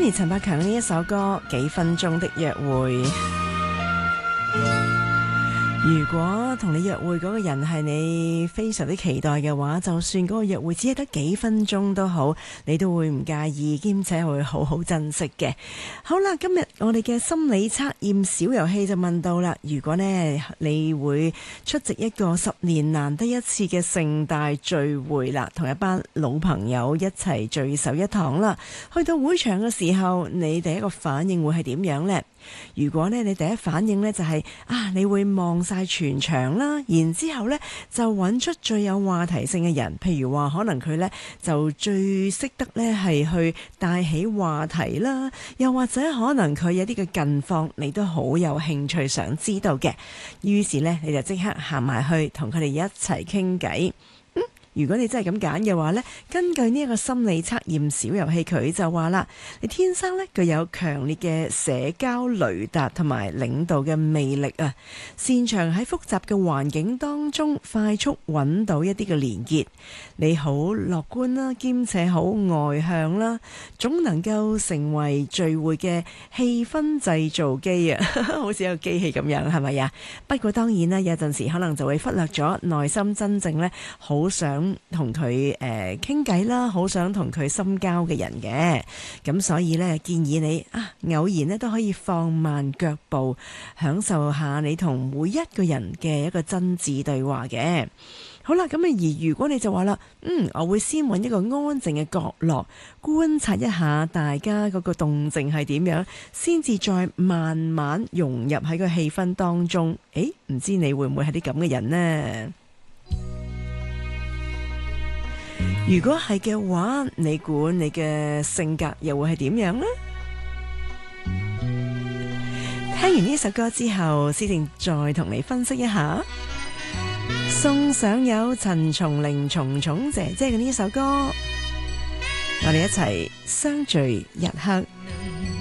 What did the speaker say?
Kenny 陳百強呢一首歌《幾分鐘的約會》。如果同你約會嗰個人係你非常之期待嘅話，就算嗰個約會只係得幾分鐘都好，你都會唔介意，兼且會好好珍惜嘅。好啦，今日我哋嘅心理測驗小遊戲就問到啦，如果呢你會出席一個10年難得一次嘅盛大聚會啦，同一班老朋友一齊聚首一堂啦，去到會場嘅時候，你第一個反應會係點樣呢？如果呢你第一反應呢就係你會望晒全場啦，然之後呢就揾出最有話題性嘅人，譬如話可能佢呢就最識得呢係去帶起話題啦，又或者可能佢有啲嘅近況你都好有興趣想知道嘅，於是呢你就即刻行埋去同佢哋一齊傾偈。如果你真係咁揀嘅話呢，根據呢一個心理測驗小遊戲，佢就話啦，你天生呢具有強烈嘅社交雷達同埋領導嘅魅力啊，擅長喺複雜嘅環境當中快速揾到一啲嘅連結。你好樂觀啦，兼且好外向啦，總能夠成為聚會嘅氣氛製造機啊，好似一個機器咁樣，係咪啊？不過當然啦，有陣時可能就會忽略咗內心真正呢好想同佢傾偈啦，好想同佢深交嘅人嘅。咁所以呢，建議你偶然呢都可以放慢腳步，享受下你同每一個人嘅一個真摯對話嘅。好啦，咁而如果你就話啦，我會先揾一個安靜嘅角落，觀察一下大家嗰個動靜係點樣，先至再慢慢融入喺個氣氛當中。唔知你會唔會係啲咁嘅人呢？如果係嘅話，你估你嘅性格又會係點樣呢？聽完呢首歌之後，思靜再同你分析一下。送上有陳松伶蟲蟲姐姐嘅呢首歌，我哋一齊相聚一刻。